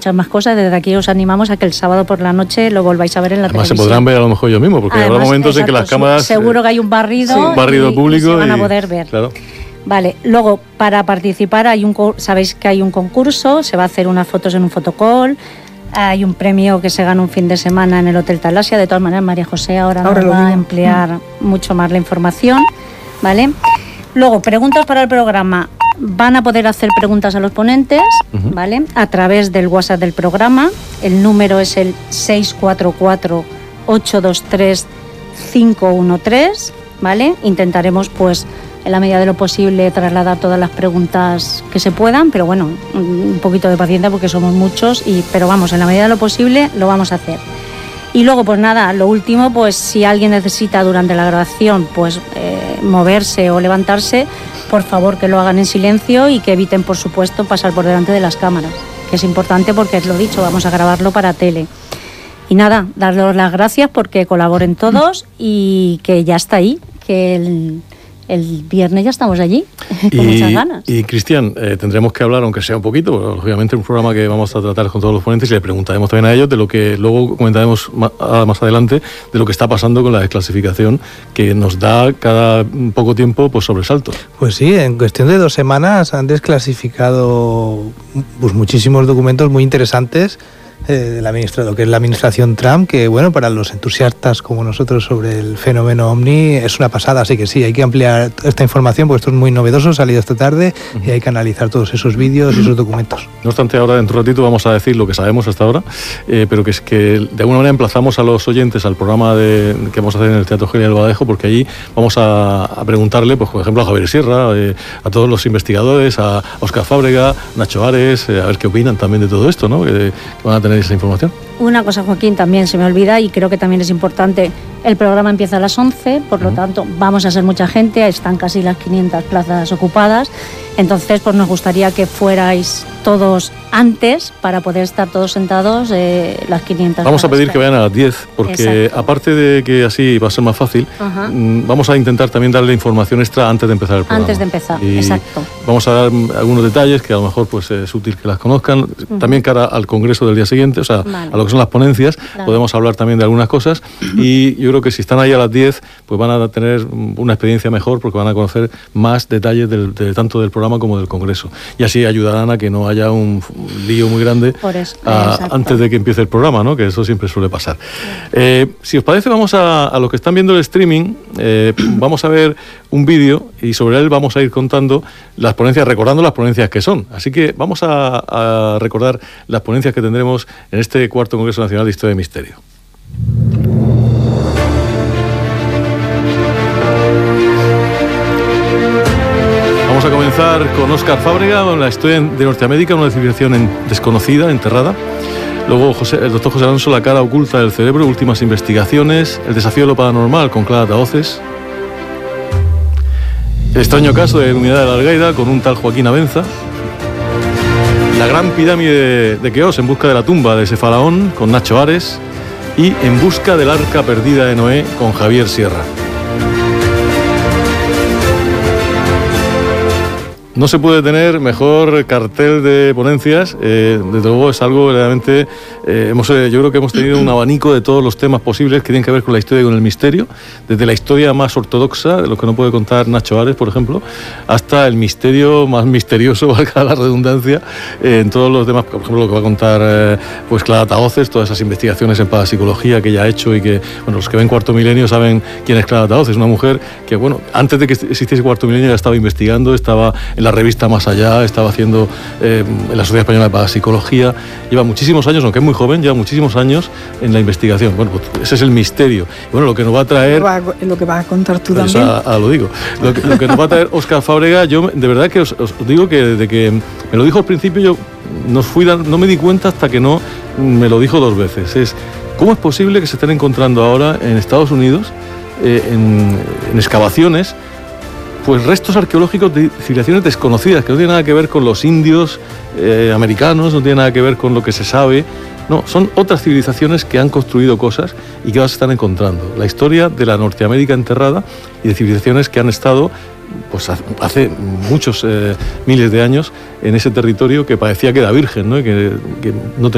muchas más cosas. Desde aquí os animamos a que el sábado por la noche lo volváis a ver en la televisión. Además se podrán ver a lo mejor yo mismo, porque habrá momentos en que las cámaras... Seguro que hay un barrido, un barrido público y se van a poder ver. Claro. Vale, luego para participar sabéis que hay un concurso, se va a hacer unas fotos en un fotocall, hay un premio que se gana un fin de semana en el Hotel Talasia. De todas maneras, María José ahora nos va a emplear mucho más la información, ¿vale? Luego, preguntas para el programa. Van a poder hacer preguntas a los ponentes, ¿vale? A través del WhatsApp del programa. El número es el 644-823-513, ¿vale? Intentaremos, pues, en la medida de lo posible, trasladar todas las preguntas que se puedan, pero bueno, un poquito de paciencia porque somos muchos, pero vamos, en la medida de lo posible lo vamos a hacer. Y luego, pues nada, lo último, pues si alguien necesita durante la grabación, pues moverse o levantarse, por favor que lo hagan en silencio y que eviten, por supuesto, pasar por delante de las cámaras, que es importante porque, es lo dicho, vamos a grabarlo para tele. Y nada, darles las gracias porque colaboren todos y que ya está ahí, que el viernes ya estamos allí, con muchas ganas. Y Cristian, tendremos que hablar, aunque sea un poquito, lógicamente un programa que vamos a tratar con todos los ponentes y le preguntaremos también a ellos de lo que luego comentaremos más adelante, de lo que está pasando con la desclasificación, que nos da cada poco tiempo pues sobresaltos. Pues sí, en cuestión de 2 semanas han desclasificado pues muchísimos documentos muy interesantes de lo que es la administración Trump, que bueno, para los entusiastas como nosotros sobre el fenómeno OVNI es una pasada, así que sí, hay que ampliar esta información porque esto es muy novedoso, ha salido esta tarde y hay que analizar todos esos vídeos y esos documentos. No obstante, ahora dentro de un ratito vamos a decir lo que sabemos hasta ahora, pero que es que de alguna manera emplazamos a los oyentes al programa que vamos a hacer en el Teatro Genial Badejo, porque allí vamos a preguntarle, pues por ejemplo a Javier Sierra, a todos los investigadores, a Óscar Fábrega, Nacho Ares, a ver qué opinan también de todo esto, ¿no? Que van a tener esa información. Una cosa, Joaquín, también se me olvida y creo que también es importante. El programa empieza a las 11, por lo tanto vamos a ser mucha gente, están casi las 500 plazas ocupadas, entonces pues nos gustaría que fuerais todos antes para poder estar todos sentados las 500. Vamos a pedir que vayan a las 10, porque exacto, aparte de que así va a ser más fácil, vamos a intentar también darle información extra antes de empezar el programa. Antes de empezar, exacto. Vamos a dar algunos detalles que a lo mejor pues es útil que las conozcan, también cara al congreso del día siguiente, o sea, a lo que son las ponencias, podemos hablar también de algunas cosas y yo creo que si están ahí a las 10, pues van a tener una experiencia mejor porque van a conocer más detalles tanto del programa como del congreso. Y así ayudarán a que no haya un lío muy grande antes de que empiece el programa, ¿no? Que eso siempre suele pasar. Si os parece, vamos a los que están viendo el streaming, vamos a ver un vídeo y sobre él vamos a ir contando las ponencias, recordando las ponencias que son. Así que vamos a recordar las ponencias que tendremos en este cuarto Congreso Nacional de Historia y Misterio. Vamos a comenzar con Óscar Fábrega, con la historia de Norteamérica, una civilización desconocida, enterrada. Luego el doctor José Alonso, la cara oculta del cerebro, últimas investigaciones. El desafío de lo paranormal, con Clara Tahoces. El extraño caso de la Unidad de la Algaida, con un tal Joaquín Abenza. La gran pirámide de Keops, en busca de la tumba de ese faraón, con Nacho Ares. Y En busca del arca perdida de Noé, con Javier Sierra. No se puede tener mejor cartel de ponencias, desde luego es algo realmente, yo creo que hemos tenido un abanico de todos los temas posibles que tienen que ver con la historia y con el misterio, desde la historia más ortodoxa, de lo que no puede contar Nacho Ares, por ejemplo, hasta el misterio más misterioso, valga la redundancia, en todos los temas, por ejemplo, lo que va a contar pues Clara Tahoces, todas esas investigaciones en parapsicología que ella ha hecho y que, bueno, los que ven Cuarto Milenio saben quién es Clara Tahoces, una mujer que, bueno, antes de que existiese Cuarto Milenio ya estaba investigando, estaba en la revista Más Allá, estaba haciendo en la Sociedad Española de Parapsicología, lleva muchísimos años, aunque es muy joven, lleva muchísimos años en la investigación. Bueno, pues ese es el misterio. Y bueno, lo que nos va a traer... Lo que vas a contar tú también. Lo digo. Lo que nos va a traer Óscar Fábrega, yo de verdad que os digo que desde que me lo dijo al principio, yo no me di cuenta hasta que no me lo dijo 2 veces. ¿Cómo es posible que se estén encontrando ahora en Estados Unidos, en excavaciones, pues restos arqueológicos de civilizaciones desconocidas, que no tienen nada que ver con los indios americanos, no tienen nada que ver con lo que se sabe, no, son otras civilizaciones que han construido cosas y que ahora se están encontrando. La historia de la Norteamérica enterrada y de civilizaciones que han estado pues hace muchos miles de años en ese territorio que parecía que era virgen, ¿no? Y que no tenía